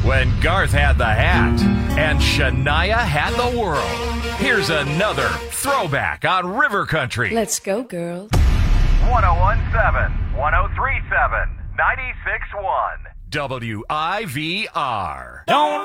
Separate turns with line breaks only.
when Garth had the hat and Shania had the world. Here's another throwback on River Country.
Let's go, girls.
1017, 1037, 96.1.
WIVR.
Don't